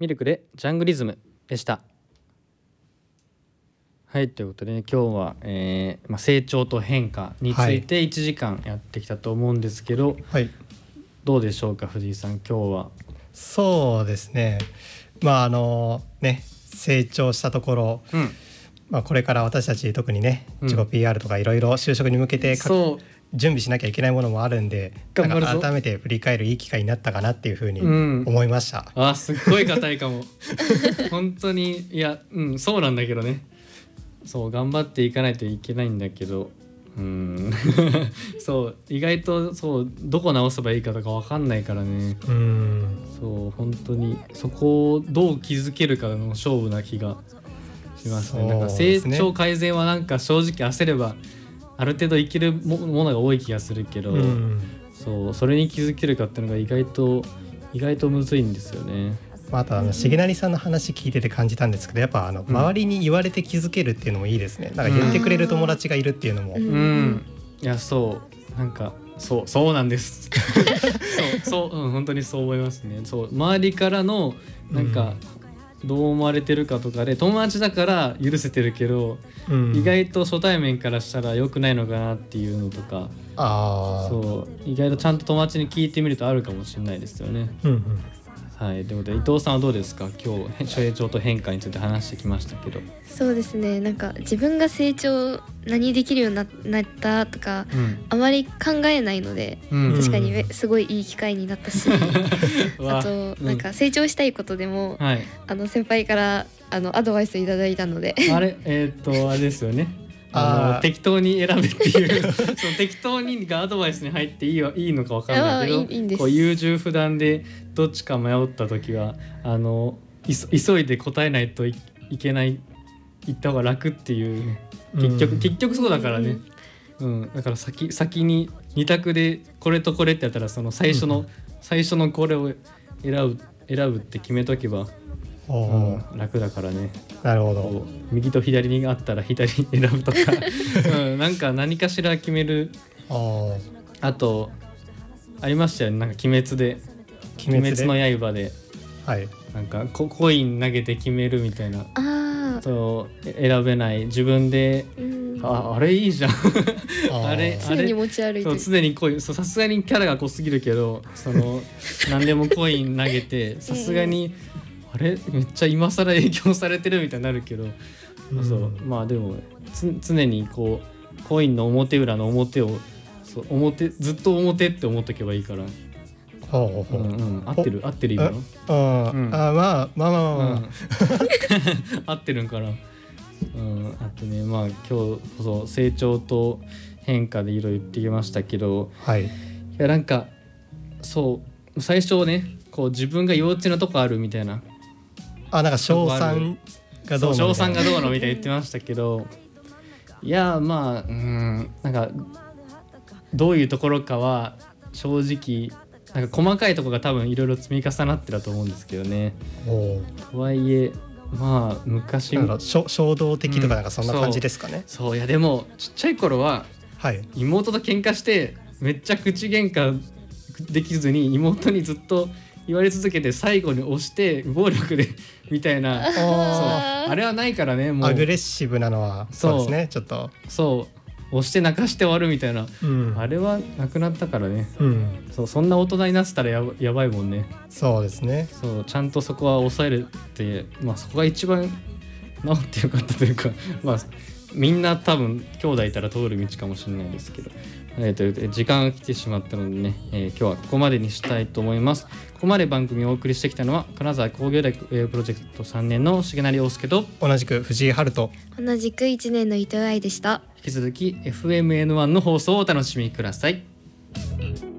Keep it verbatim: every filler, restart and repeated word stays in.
ミルクでジャングリズムでした。はい、ということで、ね、今日は、えーまあ、成長と変化についていちじかんやってきたと思うんですけど、はい、どうでしょうか藤井さん、今日は。 そうですね、まああのね成長したところ、うんまあ、これから私たち特にね自己 ピーアール とかいろいろ就職に向けて準備しなきゃいけないものもあるんで、なんか改めて振り返るいい機会になったかなっていうふうに思いました、 うん、あすっごい硬いかも本当にいや、うん、そうなんだけどね、そう頑張っていかないといけないんだけど、うんそう意外とそうどこ直せばいいかとか分かんないからね。うんそう本当にそこをどう気づけるかの勝負な気がしますね。なんか成長改善はなんか正直焦ればある程度いけるものが多い気がするけど、うん、そうそれに気づけるかっていうのが意外と意外とむずいんですよね。 あとあの重成さんの話聞いてて感じたんですけど、やっぱあの周りに言われて気づけるっていうのもいいですね。なんか言ってくれる友達がいるっていうのも、うんうん、いやそうなんかそうそうなんですそうそう、うん、本当にそう思いますね。そう周りからのなんか、うん、どう思われてるかとかで友達だから許せてるけど、うん、意外と初対面からしたら良くないのかなっていうのとか、あそう意外とちゃんと友達に聞いてみるとあるかもしれないですよね。うんうんはい、ということで伊藤さんはどうですか。今日成長と変化について話してきましたけど。 そうですね、なんか自分が成長何できるように な, なったとか、うん、あまり考えないので、うん、確かにすごいいい機会になったし、うん、あとなんか成長したいことでも、うん、あの先輩からあのアドバイスいただいたのであれえー、っとあれですよねあの適当に選べっていうその適当にがアドバイスに入っていいはいいのか分かんないけど、いいいいんです。こう優柔不断でどっちか迷った時はあの急いで答えないと い, いけない言った方が楽っていう、ね、結局、うん、結局そうだからね、うんうん、だから先先にに択でこれとこれってやったらその最初の、うん、最初のこれを選ぶ選ぶって決めとけば、うん、楽だからね。 なるほど。 右と左にあったら左選ぶとか、うん、なんか何かしら決める。 あ, あとありましたよね、なんか鬼滅で鬼滅の刃で、はい、なんかコイン投げて決めるみたいな。あそう選べない自分で、うん、あ, あれいいじゃんあ, あれ常に持ち歩いてそう常にコインさすがにキャラが濃すぎるけどその何でもコイン投げてさすがにあれめっちゃ今更影響されてるみたいになるけど、うん、そうまあでもつ常にこうコインの表裏の表をそう表ずっと表って思っとけばいいから。ほうほうほう、うんうん、合ってる合ってる今のあ、うん、あまあまあまあまあ、まあうん、 合ってるんかな、うん、あとねまあ今日こそ成長と変化でいろいろ言ってきましたけど、はい、いやなんかそう最初ねこう自分が幼稚なとこあるみたいな、 あなんか賞賛がどうの賞賛がどうのみたいな言ってましたけどいやまあうんなんかどういうところかは正直なんか細かいところが多分いろいろ積み重なってだと思うんですけどね。とはいえまあ昔なんか衝動的とかなんかそんな感じですかね、うん、 そう、そういやでもちっちゃい頃は妹と喧嘩してめっちゃ口喧嘩できずに妹にずっと言われ続けて最後に押して暴力でみたいなそうあれはないからね。もうアグレッシブなのはそうですね。ちょっとそう押して泣かして終わるみたいな、うん、あれはなくなったからね、うん、そうそんな大人になってたら や, やばいもんね。 そうですね。 そうちゃんとそこは抑えるって、まあ、そこが一番治ってよかったというかまあみんな多分兄弟いたら通る道かもしれないですけど、えー、という時間が来てしまったのでね、えー、今日はここまでにしたいと思います。ここまで番組をお送りしてきたのは金沢工業大学プロジェクトさんねんの重成陽介と同じく藤井春人同じくいちねんの伊藤愛でした。 引き続き エフエムエヌワン の放送をお楽しみください。